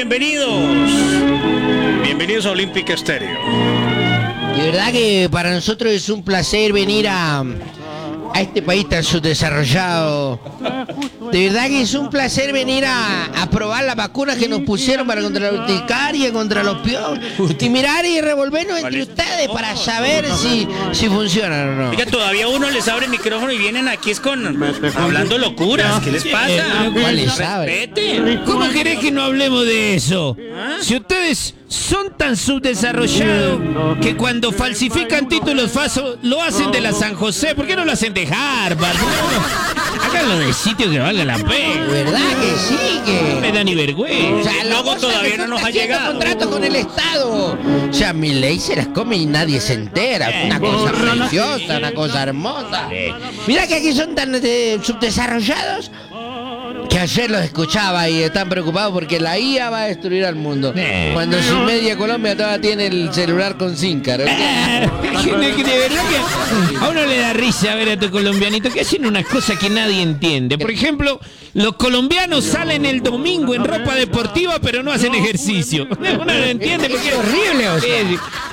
bienvenidos. Bienvenidos a Olímpica Estéreo. De verdad que para nosotros es un placer venir a este país tan subdesarrollado. De verdad que es un placer venir a probar las vacunas que nos pusieron para contra la urticaria, contra los piojos. Y mirar y revolvernos entre ustedes para saber si funcionan o no. Oiga, todavía uno les abre el micrófono y vienen aquí hablando locuras. ¿Qué les pasa? ¿Cuál les sabe? Respete. ¿Cómo querés que no hablemos de eso? Si ustedes son tan subdesarrollados que cuando falsifican títulos falsos lo hacen de la San José, ¿por qué no lo hacen de Harvard? Háganlo del sitio que valga la pena. ¿Verdad que sí? No me da ni vergüenza. O sea, Luego todavía no nos ha llegado. Contrato con el Estado. O sea, mi ley se las come y nadie se entera. Una cosa preciosa, una cosa hermosa. Mira que aquí son tan subdesarrollados que ayer los escuchaba y están preocupados porque la IA va a destruir al mundo. Cuando su media Colombia todavía tiene el celular con SIM card. De verdad que a uno le da risa ver a tu colombianito que hacen unas cosas que nadie entiende. Por ejemplo, los colombianos salen el domingo en ropa deportiva pero no hacen ejercicio. Uno no entiende porque es horrible. O sea,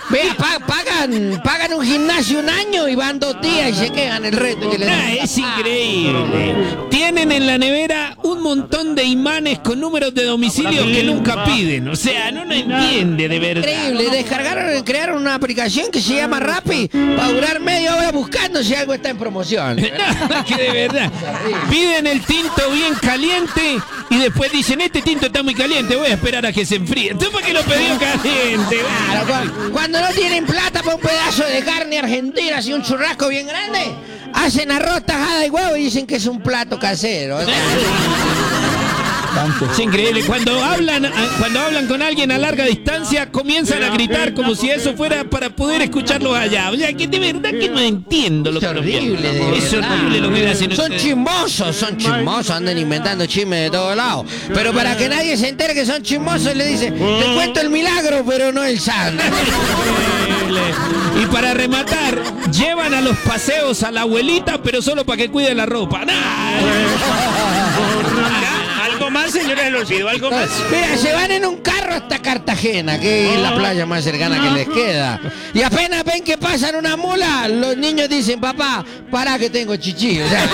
pagan un gimnasio un año y van 2 días y se quejan el resto que les dan. Es increíble. Tienen en la nevera un montón de imanes con números de domicilio que nunca piden. O sea, no entiende de verdad. Increíble, crearon una aplicación que se llama Rappi para durar media hora buscando si algo está en promoción. No, que de verdad. Piden el tinto bien caliente y después dicen, este tinto está muy caliente, voy a esperar a que se enfríe. ¿Tú por qué lo pidió caliente? Claro, cuando no tienen plata para un pedazo de carne argentina, así un churrasco bien grande, hacen arroz, tajada y huevo y dicen que es un plato casero. Es increíble. Cuando hablan con alguien a larga distancia, comienzan a gritar como si eso fuera para poder escucharlos allá. O sea, que de verdad que no entiendo lo que horrible, es horrible lo que hacen. Son chismosos, andan inventando chismes de todos lados. Pero para que nadie se entere que son chismosos, le dice, te cuento el milagro, pero no el santo. Y para rematar, llevan a los paseos a la abuelita, pero solo para que cuide la ropa. ¿Algo más, señores? ¿Se les olvidó algo más? Mira, se van en un carro hasta Cartagena, que es la playa más cercana que les queda. Y apenas ven que pasan una mula, los niños dicen, papá, para que tengo chichi. O sea,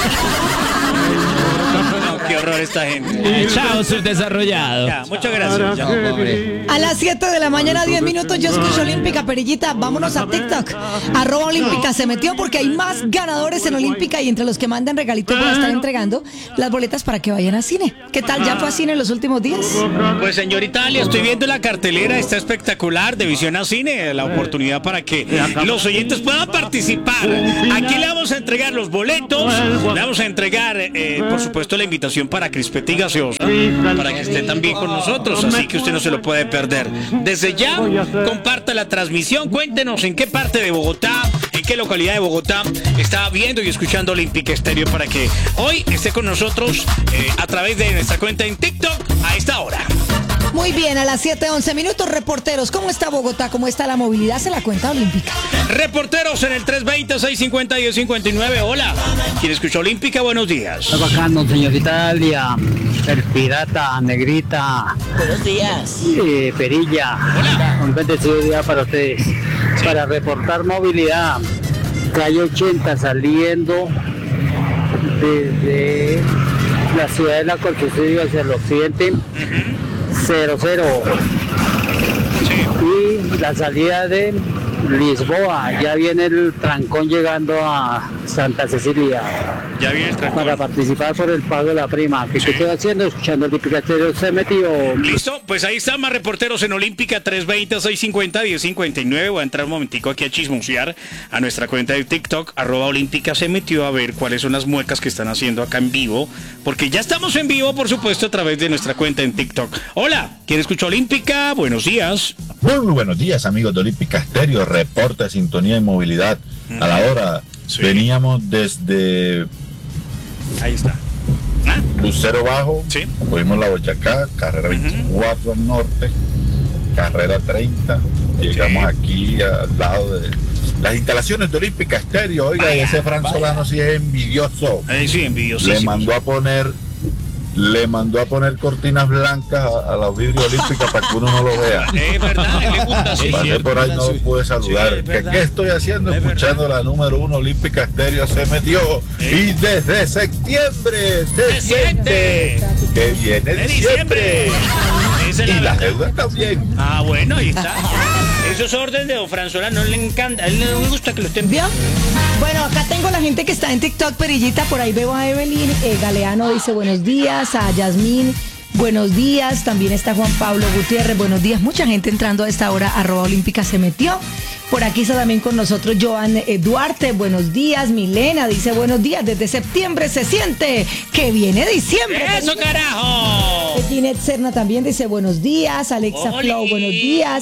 Qué horror esta gente. Chao, subdesarrollado. Ya, muchas gracias. Chao, pobre. A las 7 de la mañana, 10 minutos, yo escucho Olímpica, Perillita. Vámonos a TikTok. @Olímpica se metió porque hay más ganadores en Olímpica y entre los que mandan regalitos van a estar entregando las boletas para que vayan a cine. ¿Qué tal? ¿Ya fue a cine en los últimos días? Pues señorita Ali, estoy viendo la cartelera, está espectacular, de Visión a Cine, la oportunidad para que los oyentes puedan participar. Aquí le vamos a entregar los boletos, le vamos a entregar, por supuesto, la invitación para Crispeta y Gaseosa, para que esté también con nosotros, así que usted no se lo puede perder. Desde ya, comparta la transmisión, cuéntenos en qué parte de Bogotá, en qué localidad de Bogotá está viendo y escuchando Olímpica Estéreo para que hoy esté con nosotros a través de nuestra cuenta en TikTok a esta hora. Muy bien, a las 7:11 minutos, reporteros. ¿Cómo está Bogotá? ¿Cómo está la movilidad? Se la cuenta Olímpica. Reporteros en el 320-650-1059. Hola. ¿Quién escucha Olímpica? Buenos días. Está bacano, señorita Dalia, el pirata, negrita. buenos días. Perilla. Hola. Un bendecido día para ustedes. Sí. Para reportar movilidad, calle 80 saliendo desde la ciudad de la Constitución hacia el occidente, 00. Y la salida de Lisboa, ya viene el trancón llegando a Santa Cecilia. Ya viene el trancón. Para participar por el pago de la prima. ¿Qué estoy haciendo? Escuchando el Olímpica Estéreo. Se metió. Listo, pues ahí están más reporteros en Olímpica, 320-650-1059. Voy a entrar un momentico aquí a chismosear a nuestra cuenta de TikTok, @Olímpica se metió, a ver cuáles son las muecas que están haciendo acá en vivo, porque ya estamos en vivo, por supuesto, a través de nuestra cuenta en TikTok. Hola, ¿quién escucha Olímpica? Buenos días. Muy buenos días, amigos de Olímpica Estéreo. Reporte de sintonía y movilidad. A la hora, Sí. veníamos desde Ahí está. Lucero Bajo, Sí. cogimos la Boyacá, carrera 24 al norte, carrera 30, llegamos aquí al lado de las instalaciones de Olímpica Estéreo. Oiga, Vaya, ese Fran Solano sí es envidioso. Sí, envidioso. Le mandó a poner le mandó a poner cortinas blancas a la vidrio olímpica para que uno no lo vea. Es verdad, le gusta así. Pasé por ahí, no lo pude saludar. Sí, ¿Qué estoy haciendo? Escuchando la número 1 Olímpica Estéreo se metió. Y desde septiembre se siente que viene diciembre. Y las deudas también. Ah, bueno, ahí está. Esos órdenes de don Franzola no le encanta. A él no le gusta que lo estén viendo. Bueno, acá tengo la gente que está en TikTok, Perillita, por ahí veo a Evelyn, Galeano dice buenos días, a Yasmín, buenos días, también está Juan Pablo Gutiérrez, buenos días, mucha gente entrando a esta hora, @olímpica se metió. Por aquí está también con nosotros Joan Duarte, buenos días. Milena dice buenos días, desde septiembre se siente que viene diciembre. ¡Eso, carajo! Ginette Serna también dice buenos días. Alexa Flow, buenos días.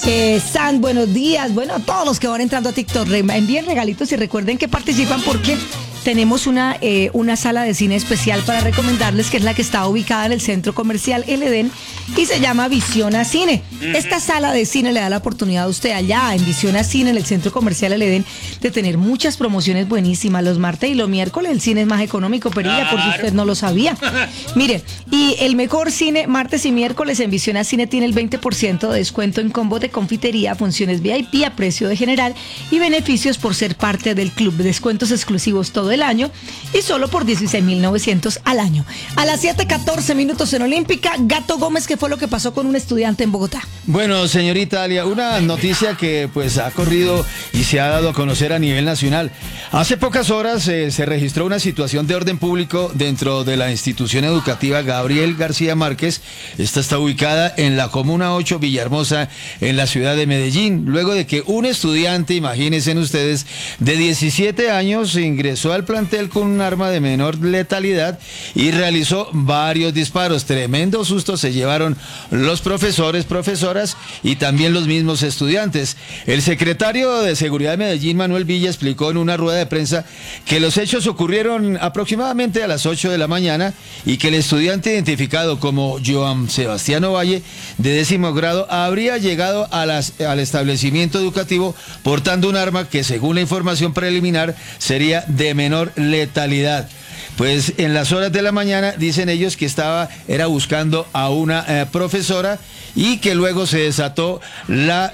San, buenos días. Bueno, a todos los que van entrando a TikTok, envíen regalitos y recuerden que participan porque tenemos una sala de cine especial para recomendarles, que es la que está ubicada en el Centro Comercial El Edén y se llama Visiona Cine. Esta sala de cine le da la oportunidad a usted allá en Visiona Cine, en el Centro Comercial El Edén, de tener muchas promociones buenísimas. Los martes y los miércoles el cine es más económico, Perilla, por si usted no lo sabía. Mire, y el mejor cine martes y miércoles en Visiona Cine tiene el 20% de descuento en combos de confitería, funciones VIP a precio de general y beneficios por ser parte del club. Descuentos exclusivos todo el año y solo por 16.900 al año. A las 7:14 minutos en Olímpica, Gato Gómez, ¿qué fue lo que pasó con un estudiante en Bogotá? Bueno, señorita Alia, una noticia que pues ha corrido y se ha dado a conocer a nivel nacional. Hace pocas horas se registró una situación de orden público dentro de la institución educativa Gabriel García Márquez. Esta está ubicada en la Comuna 8 Villahermosa, en la ciudad de Medellín, luego de que un estudiante, imagínense ustedes, de 17 años ingresó al plantel con un arma de menor letalidad y realizó varios disparos. Tremendo susto se llevaron los profesores, profesoras y también los mismos estudiantes. El secretario de Seguridad de Medellín, Manuel Villa, explicó en una rueda de prensa que los hechos ocurrieron aproximadamente a las 8 de la mañana y que el estudiante identificado como Joan Sebastián Valle, de 10º grado, habría llegado al establecimiento educativo portando un arma que, según la información preliminar, sería de menor letalidad. Pues en las horas de la mañana dicen ellos que era buscando a una profesora y que luego se desató la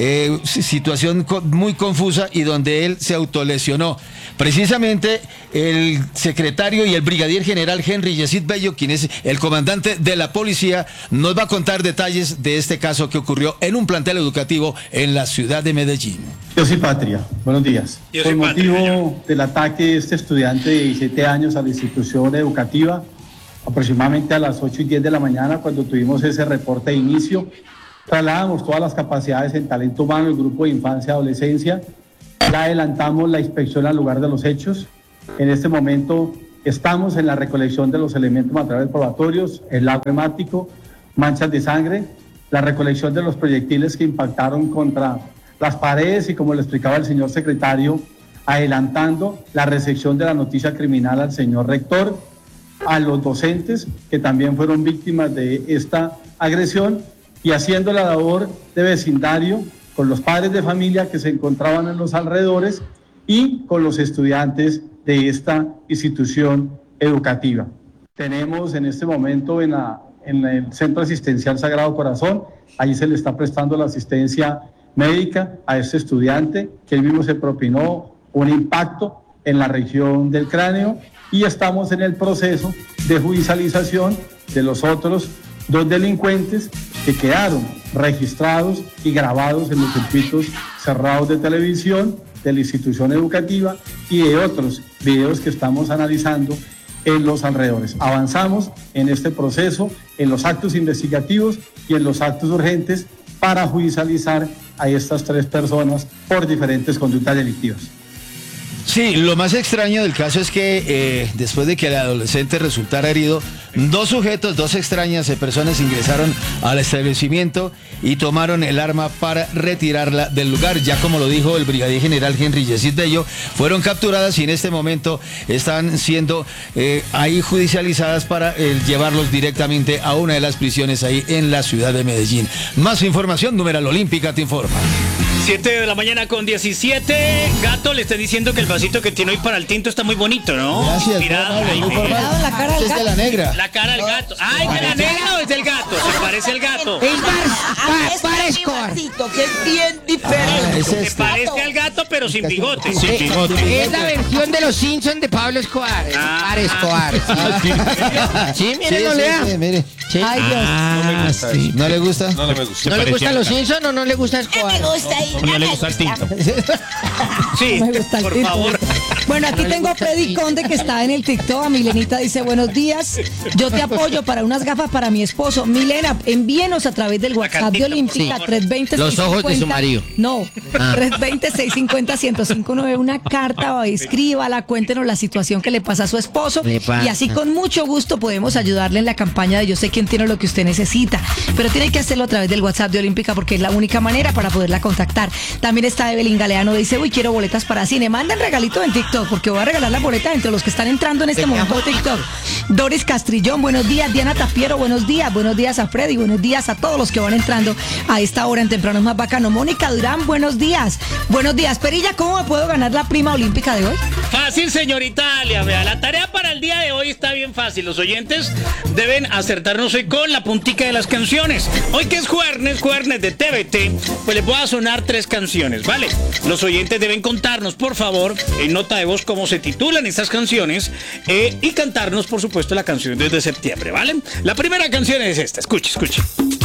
situación muy confusa y donde él se autolesionó. Precisamente el secretario y el brigadier general Henry Yesid Bello, quien es el comandante de la policía, nos va a contar detalles de este caso que ocurrió en un plantel educativo en la ciudad de Medellín. Dios y patria, buenos días. Por motivo del ataque de este estudiante de 17 años a la institución educativa, aproximadamente a las 8:10 de la mañana, cuando tuvimos ese reporte de inicio, trasladamos todas las capacidades en talento humano, el grupo de infancia y adolescencia, ya adelantamos la inspección al lugar de los hechos. En este momento estamos en la recolección de los elementos materiales probatorios, el lado hemático, manchas de sangre, la recolección de los proyectiles que impactaron contra las paredes y, como le explicaba el señor secretario, adelantando la recepción de la noticia criminal al señor rector, a los docentes que también fueron víctimas de esta agresión y haciendo la labor de vecindario con los padres de familia que se encontraban en los alrededores y con los estudiantes de esta institución educativa. Tenemos en este momento en el Centro Asistencial Sagrado Corazón, ahí se le está prestando la asistencia médica a este estudiante, que él mismo se propinó un impacto en la región del cráneo y estamos en el proceso de judicialización de los otros 2 delincuentes que quedaron registrados y grabados en los circuitos cerrados de televisión de la institución educativa y de otros videos que estamos analizando en los alrededores. Avanzamos en este proceso, en los actos investigativos y en los actos urgentes para judicializar a estas 3 personas por diferentes conductas delictivas. Sí, lo más extraño del caso es que después de que el adolescente resultara herido, 2 extrañas personas ingresaron al establecimiento y tomaron el arma para retirarla del lugar. Ya como lo dijo el brigadier general Henry Yesid Bello, fueron capturadas y en este momento están siendo ahí judicializadas para llevarlos directamente a una de las prisiones ahí en la ciudad de Medellín. Más información, numeral Olímpica te informa. 7 de la mañana con 17. Gato, le está diciendo que el vasito que tiene hoy para el tinto está muy bonito, ¿no? Gracias. Inspirado. Muy formal. La cara del Es de gato. la negra. La cara del gato. ¡Ay, de la negra o es del gato! Se parece al gato. Es parezco. Que es bien diferente. Es Se este. parece al gato, pero sin bigote. Es la versión de los Simpsons de Pablo Escobar. Escobar. Sí, mire, no lea. Sí, mire. Sí. Ay, Dios. ¿No le gusta? No me gusta. ¿No le gustan los Simpsons o no le gusta Escobar? Me gusta ahí. No le gusta el tinto. Sí, Me gusta el por tinto. favor. Bueno, aquí tengo a Freddy Conde que está en el TikTok. A Milenita dice, buenos días, yo te apoyo para unas gafas para mi esposo. Milena, envíenos a través del WhatsApp de cartita, Olímpica, por favor. 320 Los ojos de su marido. No, 320-650-1059, una carta, o escríbala, cuéntenos la situación que le pasa a su esposo. Le pasa. Y así con mucho gusto podemos ayudarle en la campaña de Yo sé quién tiene lo que usted necesita. Pero tiene que hacerlo a través del WhatsApp de Olímpica porque es la única manera para poderla contactar. También está Evelyn Galeano, dice, uy, quiero boletas para cine. Manden regalito en TikTok porque voy a regalar las boletas entre los que están entrando en este momento a TikTok. Doris Castrillón, buenos días. Diana Tapiero, buenos días. Buenos días a Freddy, buenos días a todos los que van entrando a esta hora en Temprano es Más Bacano. Mónica Durán, buenos días. Buenos días. Perilla, ¿cómo me puedo ganar la prima olímpica de hoy? Fácil, señorita Alia. Vea, la tarea para el día de hoy está bien fácil. Los oyentes deben acertarnos hoy con la puntica de las canciones. Hoy que es jueves de TVT, pues les voy a sonar 3 canciones, ¿vale? Los oyentes deben contarnos, por favor, en nota de voz cómo se titulan estas canciones y cantarnos, por supuesto, la canción desde septiembre, ¿vale? La primera canción es esta. Escuche.